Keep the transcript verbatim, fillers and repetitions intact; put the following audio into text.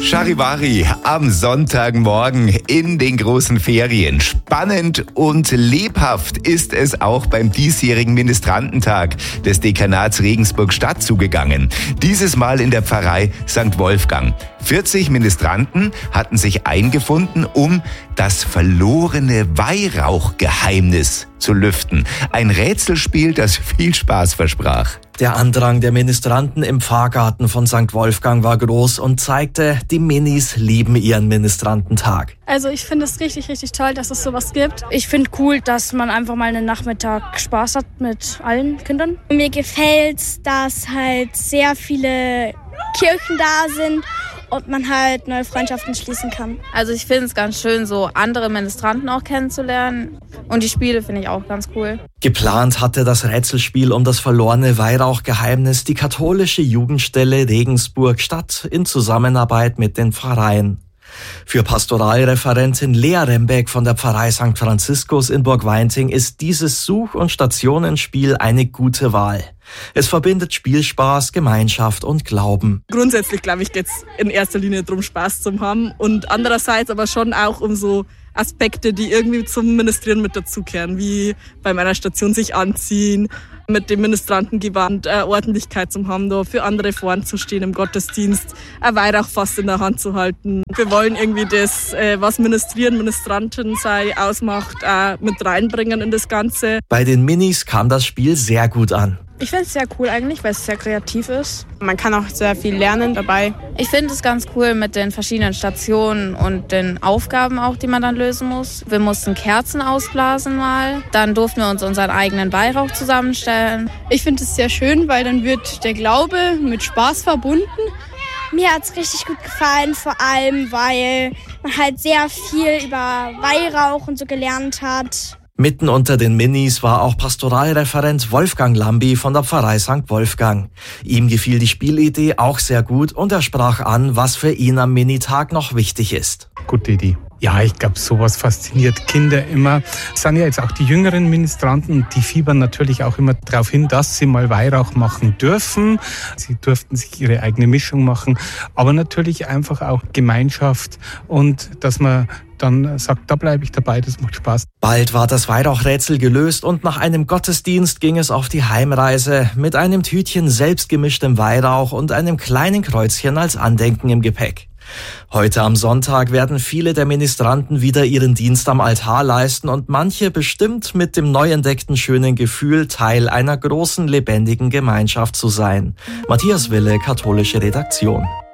Charivari am Sonntagmorgen in den großen Ferien. Spannend und lebhaft ist es auch beim diesjährigen Ministrantentag des Dekanats Regensburg-Stadt zugegangen. Dieses Mal in der Pfarrei Sankt Wolfgang. vierzig Ministranten hatten sich eingefunden, um das verlorene Weihrauchgeheimnis zu lüften. Ein Rätselspiel, das viel Spaß versprach. Der Andrang der Ministranten im Pfarrgarten von Sankt Wolfgang war groß und zeigte, die Minis lieben ihren Ministrantentag. Also ich finde es richtig, richtig toll, dass es sowas gibt. Ich finde cool, dass man einfach mal einen Nachmittag Spaß hat mit allen Kindern. Mir gefällt, dass halt sehr viele Kirchen da sind und man halt neue Freundschaften schließen kann. Also ich finde es ganz schön, so andere Ministranten auch kennenzulernen. Und die Spiele finde ich auch ganz cool. Geplant hatte das Rätselspiel um das verlorene Weihrauchgeheimnis die katholische Jugendstelle Regensburg-Stadt in Zusammenarbeit mit den Pfarreien. Für Pastoralreferentin Lea Rembeck von der Pfarrei Sankt Franziskus in Burgweinting ist dieses Such- und Stationenspiel eine gute Wahl. Es verbindet Spielspaß, Gemeinschaft und Glauben. Grundsätzlich, glaube ich, geht es in erster Linie darum, Spaß zu haben und andererseits aber schon auch um so Aspekte, die irgendwie zum Ministrieren mit dazugehören, wie bei meiner Station sich anziehen, mit dem Ministrantengewand äh, Ordentlichkeit zu haben, da für andere vorn zu stehen im Gottesdienst, ein Weihrauchfass in der Hand zu halten. Wir wollen irgendwie das, äh, was Ministrieren, Ministranten sei, ausmacht, äh, mit reinbringen in das Ganze. Bei den Minis kam das Spiel sehr gut an. Ich finde es sehr cool eigentlich, weil es sehr kreativ ist. Man kann auch sehr viel lernen dabei. Ich finde es ganz cool mit den verschiedenen Stationen und den Aufgaben auch, die man dann lösen muss. Wir mussten Kerzen ausblasen mal. Dann durften wir uns unseren eigenen Weihrauch zusammenstellen. Ich finde es sehr schön, weil dann wird der Glaube mit Spaß verbunden. Mir hat es richtig gut gefallen, vor allem, weil man halt sehr viel über Weihrauch und so gelernt hat. Mitten unter den Minis war auch Pastoralreferent Wolfgang Lambi von der Pfarrei Sankt Wolfgang. Ihm gefiel die Spielidee auch sehr gut und er sprach an, was für ihn am Minitag noch wichtig ist. Gute Idee. Ja, ich glaube, sowas fasziniert Kinder immer. Es sind ja jetzt auch die jüngeren Ministranten, die fiebern natürlich auch immer darauf hin, dass sie mal Weihrauch machen dürfen. Sie durften sich ihre eigene Mischung machen, aber natürlich einfach auch Gemeinschaft und dass man dann sagt, da bleibe ich dabei, das macht Spaß. Bald war das Weihrauchrätsel gelöst und nach einem Gottesdienst ging es auf die Heimreise mit einem Tütchen selbstgemischtem Weihrauch und einem kleinen Kreuzchen als Andenken im Gepäck. Heute am Sonntag werden viele der Ministranten wieder ihren Dienst am Altar leisten und manche bestimmt mit dem neu entdeckten schönen Gefühl, Teil einer großen, lebendigen Gemeinschaft zu sein. Matthias Wille, katholische Redaktion.